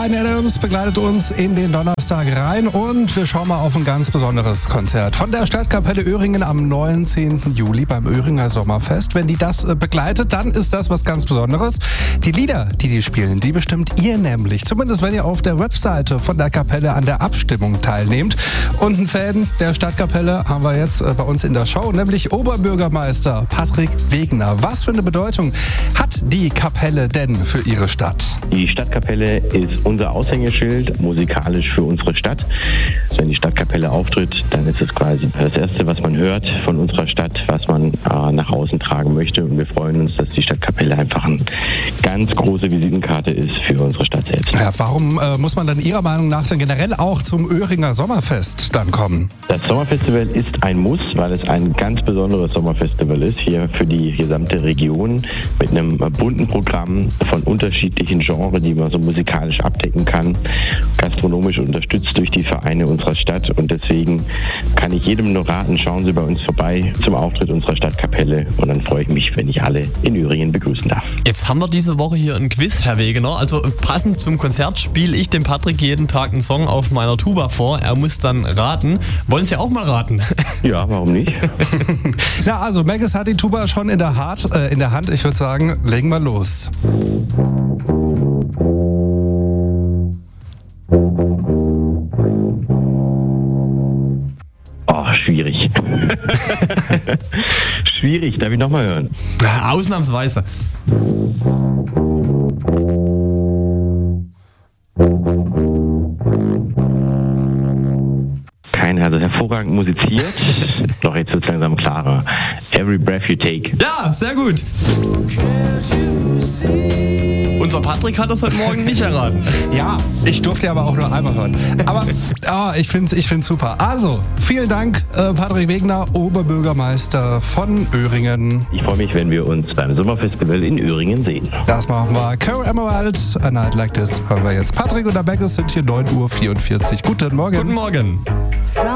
Bryan Adams begleitet uns in den Donnerstag rein und wir schauen mal auf ein ganz besonderes Konzert von der Stadtkapelle Öhringen am 19. Juli beim Öhringer Sommerfest. Wenn die das begleitet, dann ist das was ganz Besonderes. Die Lieder, die spielen, die bestimmt ihr nämlich. Zumindest wenn ihr auf der Webseite von der Kapelle an der Abstimmung teilnehmt. Und einen Fan der Stadtkapelle haben wir jetzt bei uns in der Show, nämlich Oberbürgermeister Patrick Wegner. Was für eine Bedeutung hat die Kapelle denn für Ihre Stadt? Die Stadtkapelle ist unser Aushängeschild musikalisch für unsere Stadt. Wenn die Stadtkapelle auftritt, dann ist es quasi das Erste, was man hört von unserer Stadt, was man nach außen tragen möchte. Und wir freuen uns, dass die Stadtkapelle einfach eine ganz große Visitenkarte ist für unsere Stadt selbst. Ja, warum muss man dann Ihrer Meinung nach dann generell auch zum Öhringer Sommerfest dann kommen? Das Sommerfestival ist ein Muss, weil es ein ganz besonderes Sommerfestival ist, hier für die gesamte Region mit einem bunten Programm von unterschiedlichen Genres, die man so musikalisch abdecken kann, gastronomisch unterstützt durch die Vereine unserer Stadt. Und deswegen kann ich jedem nur raten, schauen Sie bei uns vorbei zum Auftritt unserer Stadtkapelle und dann freue ich mich, wenn ich alle in Öhringen begrüßen darf. Jetzt haben wir diese Woche hier ein Quiz, Herr Wegener. Also passend zum Konzert spiele ich dem Patrick jeden Tag einen Song auf meiner Tuba vor. Er muss dann raten. Wollen Sie auch mal raten? Ja, warum nicht? Na also, Maggis hat die Tuba schon in der Hand. Ich würde sagen, legen wir los. Oh, schwierig. Schwierig, darf ich nochmal hören? Ja, ausnahmsweise. Keiner hat hervorragend musiziert. Doch jetzt wird es langsam klarer. Every Breath You Take. Ja, sehr gut. Unser Patrick hat das heute Morgen nicht erraten. Ja, ich durfte aber auch nur einmal hören. Aber ich finde es super. Also, vielen Dank, Patrick Wegner, Oberbürgermeister von Öhringen. Ich freue mich, wenn wir uns beim Sommerfestival in Öhringen sehen. Das machen wir. Caro Emerald, A Night Like This hören wir jetzt. Patrick und der Maggis sind hier 9:44 Uhr. Guten Morgen. Guten Morgen.